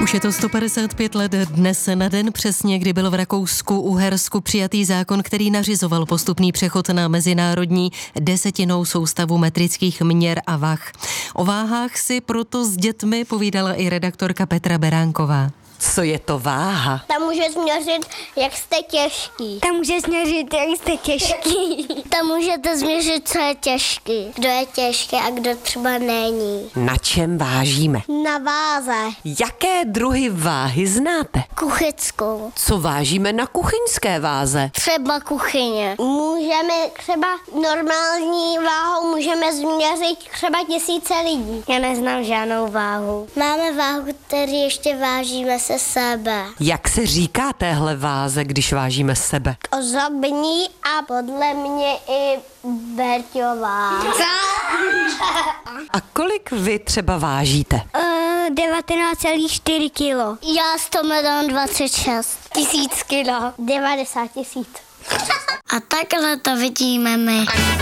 Už je to 155 let dnes na den přesně, kdy byl v Rakousku-Uhersku přijatý zákon, který nařizoval postupný přechod na mezinárodní desetinou soustavu metrických měr a vah. O váhách si proto s dětmi povídala i redaktorka Petra Beránková. Co je to váha? Tam může změřit, jak jste těžký. Tam může změřit, jak jste těžký. Tam můžete změřit, co je těžký. Kdo je těžký a kdo třeba není. Na čem vážíme? Na váze. Jaké druhy váhy znáte? Kuchyckou. Co vážíme na kuchyňské váze? Třeba kuchyně. Můžeme třeba normální váhou můžeme změřit třeba 1000 lidí. Já neznám žádnou váhu. Máme váhu, který ještě vážíme se sebe. Jak se říká téhle váze, když vážíme sebe? Osobní a podle mě i Berťová. A kolik vy třeba vážíte? 19,4 kilo. Já 126 000 kilo. 90 000. A takhle to vidíme my.